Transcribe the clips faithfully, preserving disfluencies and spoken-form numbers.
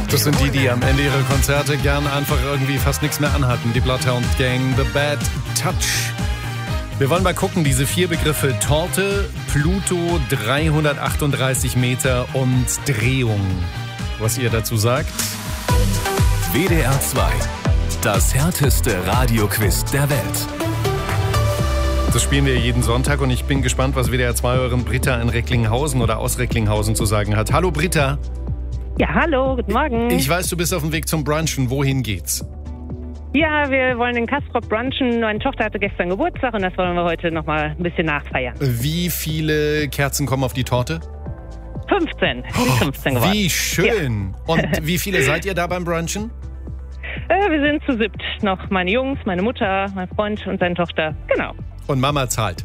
Das sind die, die am Ende ihrer Konzerte gern einfach irgendwie fast nichts mehr anhatten. Die Bloodhound Gang, The Bad Touch. Wir wollen mal gucken, diese vier Begriffe: Torte, Pluto, dreihundertachtunddreißig Meter und Drehung. Was ihr dazu sagt? W D R zwei, das härteste Radioquiz der Welt. Das spielen wir jeden Sonntag und ich bin gespannt, was W D R zwei euren Britta in Recklinghausen oder aus Recklinghausen zu sagen hat. Hallo Britta. Ja, hallo, guten Morgen. Ich weiß, du bist auf dem Weg zum Brunchen. Wohin geht's? Ja, wir wollen in Castrop brunchen. Meine Tochter hatte gestern Geburtstag und das wollen wir heute nochmal ein bisschen nachfeiern. Wie viele Kerzen kommen auf die Torte? fünfzehn. Oh, fünfzehn geworden. Wie schön. Ja. Und wie viele seid ihr da beim Brunchen? Äh, wir sind zu siebt. Noch meine Jungs, meine Mutter, mein Freund und seine Tochter. Genau. Und Mama zahlt?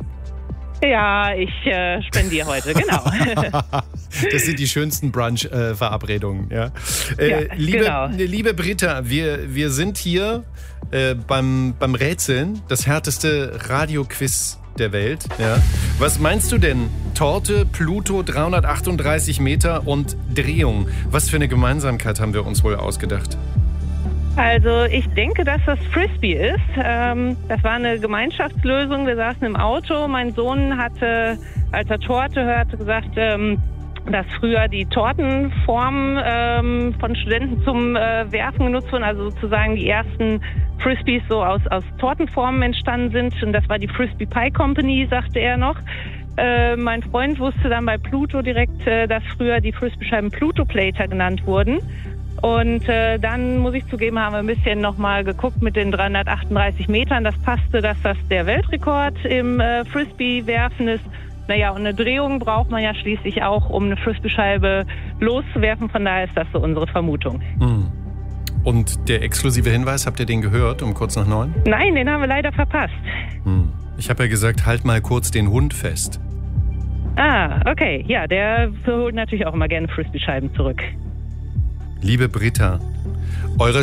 Ja, ich äh, spendiere heute, genau. Das sind die schönsten Brunch-Verabredungen. Äh, ja. Äh, ja, liebe, genau. liebe Britta, wir, wir sind hier äh, beim, beim Rätseln, das härteste Radioquiz der Welt. Ja. Was meinst du denn? Torte, Pluto, dreihundertachtunddreißig Meter und Drehung. Was für eine Gemeinsamkeit haben wir uns wohl ausgedacht? Also ich denke, dass das Frisbee ist. Ähm, das war eine Gemeinschaftslösung. Wir saßen im Auto. Mein Sohn hatte, als er Torte hörte, gesagt, ähm, dass früher die Tortenformen ähm, von Studenten zum äh, Werfen genutzt wurden. Also sozusagen die ersten Frisbees so aus, aus Tortenformen entstanden sind. Und das war die Frisbee Pie Company, sagte er noch. Äh, mein Freund wusste dann bei Pluto direkt, äh, dass früher die Frisbee-Scheiben Pluto-Plater genannt wurden. Und äh, dann, muss ich zugeben, haben wir ein bisschen nochmal geguckt mit den dreihundertachtunddreißig Metern. Das passte, dass das der Weltrekord im äh, Frisbee-Werfen ist. Naja, und eine Drehung braucht man ja schließlich auch, um eine Frisbee-Scheibe loszuwerfen. Von daher ist das so unsere Vermutung. Hm. Und der exklusive Hinweis, habt ihr den gehört um kurz nach neun? Nein, den haben wir leider verpasst. Hm. Ich habe ja gesagt, halt mal kurz den Hund fest. Ah, okay. Ja, der holt natürlich auch immer gerne Frisbee-Scheiben zurück. Liebe Britta, eure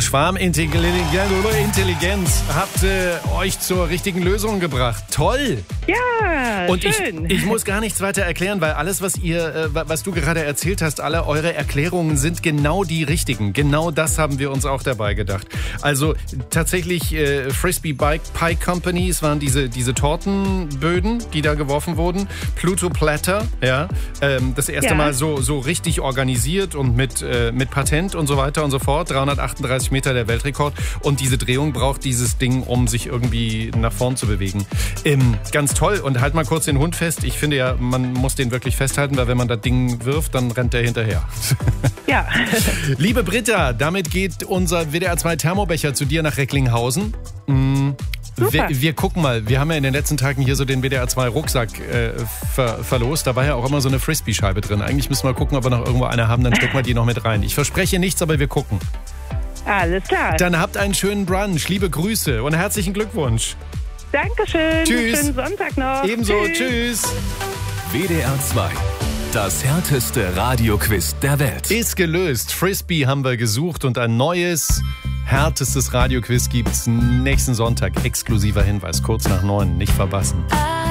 Schwarmintelligenz hat äh, euch zur richtigen Lösung gebracht. Toll! Ja, Und schön. ich, ich muss gar nichts weiter erklären, weil alles, was ihr, äh, was du gerade erzählt hast, alle eure Erklärungen sind genau die richtigen. Genau das haben wir uns auch dabei gedacht. Also tatsächlich äh, Frisbee Pie Company, es waren diese, diese Tortenböden, die da geworfen wurden. Pluto Platter, ja, ähm, das erste Ja. Mal so, so richtig organisiert und mit, äh, mit Patent und so weiter und so fort. dreihundertachtunddreißig Meter der Weltrekord. Und diese Drehung braucht dieses Ding, um sich irgendwie nach vorn zu bewegen. Ähm, ganz toll. Und halt mal kurz den Hund fest. Ich finde ja, man muss den wirklich festhalten, weil wenn man das Ding wirft, dann rennt der hinterher. Ja. Liebe Britta, damit geht unser W D R zwei Thermobecher zu dir nach Recklinghausen. Mhm. Wir, wir gucken mal, wir haben ja in den letzten Tagen hier so den W D R zwei Rucksack äh, ver, verlost. Da war ja auch immer so eine Frisbee-Scheibe drin. Eigentlich müssen wir gucken, ob wir noch irgendwo eine haben, dann stecken wir die noch mit rein. Ich verspreche nichts, aber wir gucken. Alles klar. Dann habt einen schönen Brunch, liebe Grüße und herzlichen Glückwunsch. Dankeschön. Tschüss. Schönen Sonntag noch. Ebenso, Tschüss. tschüss. W D R zwei, das härteste Radioquiz der Welt. Ist gelöst. Frisbee haben wir gesucht und ein neues, härtestes Radioquiz gibt's nächsten Sonntag. Exklusiver Hinweis, kurz nach neun, nicht verpassen.